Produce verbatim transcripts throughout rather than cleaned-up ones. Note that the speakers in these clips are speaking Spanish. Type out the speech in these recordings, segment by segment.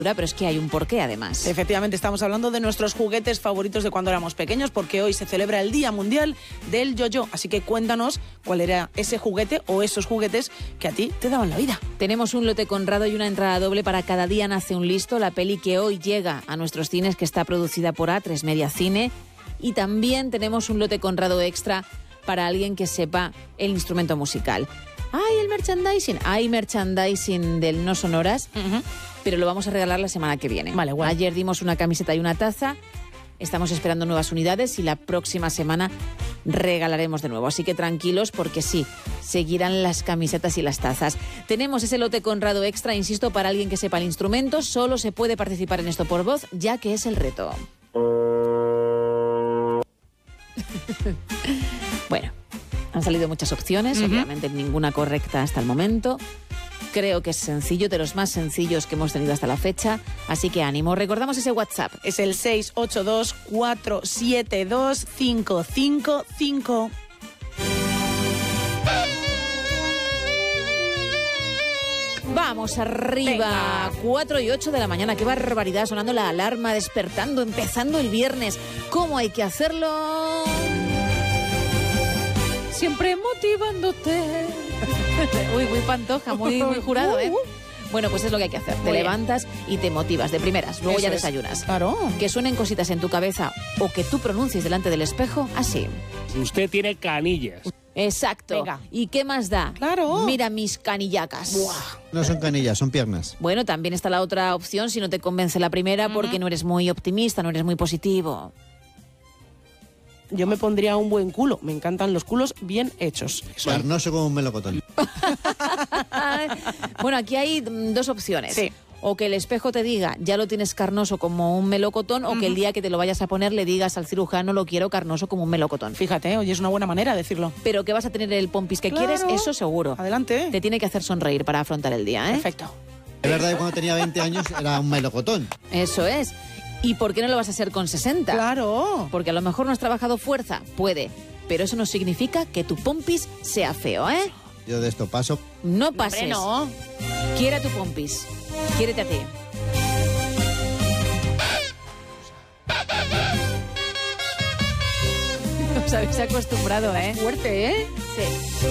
pero es que hay un porqué además. Efectivamente, estamos hablando de nuestros juguetes favoritos de cuando éramos pequeños, porque hoy se celebra el Día Mundial del Yo-Yo. Así que cuéntanos cuál era ese juguete o esos juguetes que a ti te daban la vida. Tenemos un lote Conrado y una entrada doble para Cada día nace un listo, la peli que hoy llega a nuestros cines, que está producida por A tres Media Cine. Y también tenemos un lote Conrado extra para alguien que sepa el instrumento musical. ¡Ay, el merchandising! Hay merchandising del No Sonoras, uh-huh. pero lo vamos a regalar la semana que viene. Vale, bueno. Ayer dimos una camiseta y una taza, estamos esperando nuevas unidades y la próxima semana regalaremos de nuevo. Así que tranquilos, porque sí, seguirán las camisetas y las tazas. Tenemos ese lote Conrado extra, insisto, para alguien que sepa el instrumento. Solo se puede participar en esto por voz, ya que es el reto. Bueno, han salido muchas opciones, uh-huh. obviamente ninguna correcta hasta el momento. Creo que es sencillo, de los más sencillos que hemos tenido hasta la fecha. Así que ánimo. Recordamos ese WhatsApp. Es el seis ocho dos, cuatro siete dos, cinco cinco cinco. Vamos arriba. Venga. cuatro y ocho de la mañana. Qué barbaridad, sonando la alarma, despertando, empezando el viernes. ¿Cómo hay que hacerlo? Siempre motivándote. Uy, muy Pantoja, muy, muy jurado, ¿eh? Bueno, pues es lo que hay que hacer. Te Muy levantas bien. Y te motivas de primeras. Luego Eso ya desayunas. Es. Claro. Que suenen cositas en tu cabeza o que tú pronuncies delante del espejo así. Usted tiene canillas. Exacto. Venga. ¿Y qué más da? Claro. Mira mis canillacas. Buah. No son canillas, son piernas. Bueno, también está la otra opción si no te convence la primera, uh-huh. porque no eres muy optimista, no eres muy positivo. Yo me pondría un buen culo. Me encantan los culos bien hechos. Carnoso como un melocotón. Bueno, aquí hay dos opciones. Sí. O que el espejo te diga, ya lo tienes carnoso como un melocotón, uh-huh. o que el día que te lo vayas a poner le digas al cirujano, lo quiero carnoso como un melocotón. Fíjate, oye, es una buena manera de decirlo. Pero que vas a tener el pompis que claro. quieres, eso seguro. Adelante. Te tiene que hacer sonreír para afrontar el día, ¿eh? Perfecto. Es verdad que cuando tenía veinte años era un melocotón. Eso es. ¿Y por qué no lo vas a hacer con sesenta? Claro. Porque a lo mejor no has trabajado fuerza. Puede. Pero eso no significa que tu pompis sea feo, ¿eh? Yo de esto paso. No pases. No. Quiere a tu pompis. Quiérete a ti. Os habéis acostumbrado, ¿eh? Fuerte, ¿eh? Sí.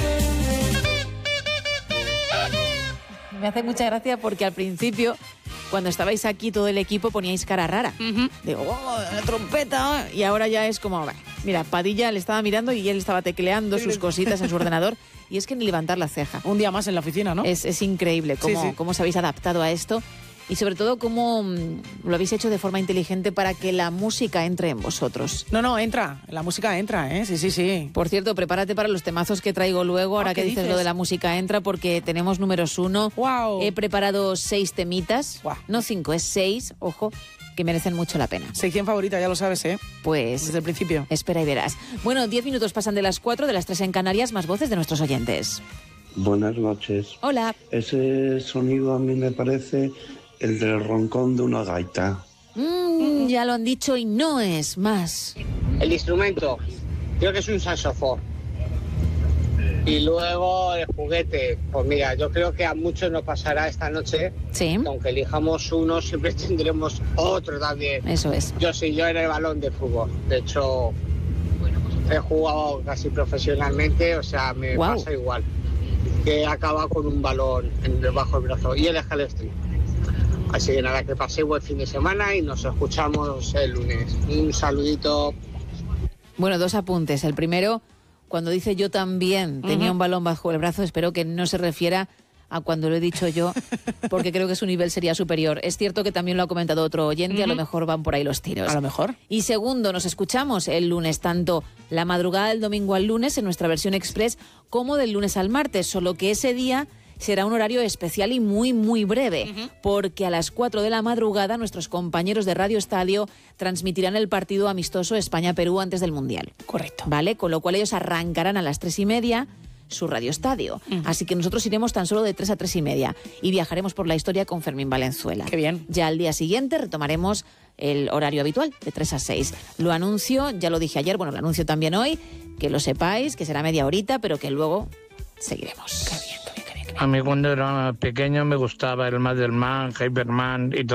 Me hace mucha gracia porque al principio, cuando estabais aquí todo el equipo, poníais cara rara. Uh-huh. Digo, oh, la trompeta. Y ahora ya es como, mira, Padilla le estaba mirando y él estaba tecleando sus cositas en su ordenador. Y es que ni levantar la ceja. Un día más en la oficina, ¿no? Es, es increíble cómo, sí, sí. cómo os habéis adaptado a esto. Y sobre todo, cómo lo habéis hecho de forma inteligente para que la música entre en vosotros. No, no, entra. La música entra, ¿eh? Sí, sí, sí. Por cierto, prepárate para los temazos que traigo luego, ahora oh, que dices, dices lo de la música entra, porque tenemos números uno. Wow. He preparado seis temitas. Wow. No cinco, es seis, ojo, que merecen mucho la pena. Sección favorita, ya lo sabes, ¿eh? Pues... desde el principio. Espera y verás. Bueno, diez minutos pasan de las cuatro, de las tres en Canarias, más voces de nuestros oyentes. Buenas noches. Hola. Ese sonido a mí me parece... el del roncón de una gaita. Mm, ya lo han dicho y no es más. El instrumento, creo que es un saxofón. Y luego el juguete, pues mira, yo creo que a muchos nos pasará esta noche. Sí. Que aunque elijamos uno, siempre tendremos otro también. Eso es. Yo sí, yo en el balón de fútbol. De hecho, he jugado casi profesionalmente, o sea, me wow. pasa igual. Que he acabado con un balón en debajo del brazo y el escalestri. Así que nada, que paséis buen fin de semana y nos escuchamos el lunes. Un saludito. Bueno, dos apuntes. El primero, cuando dice yo también tenía uh-huh. un balón bajo el brazo, espero que no se refiera a cuando lo he dicho yo, porque creo que su nivel sería superior. Es cierto que también lo ha comentado otro oyente, uh-huh. a lo mejor van por ahí los tiros. A lo mejor. Y segundo, nos escuchamos el lunes, tanto la madrugada del domingo al lunes en nuestra versión express, como del lunes al martes, solo que ese día... será un horario especial y muy, muy breve, uh-huh. porque a las cuatro de la madrugada nuestros compañeros de Radio Estadio transmitirán el partido amistoso España-Perú antes del Mundial. Correcto. ¿Vale? Con lo cual ellos arrancarán a las tres y media su Radio Estadio. Uh-huh. Así que nosotros iremos tan solo de tres a tres y media y viajaremos por la historia con Fermín Valenzuela. Qué bien. Ya al día siguiente retomaremos el horario habitual de tres a seis. Lo anuncio, ya lo dije ayer, bueno, lo anuncio también hoy, que lo sepáis, que será media horita, pero que luego seguiremos. Qué bien, qué bien, qué bien. A mí cuando era pequeño me gustaba el Madelman, Hyperman y todo.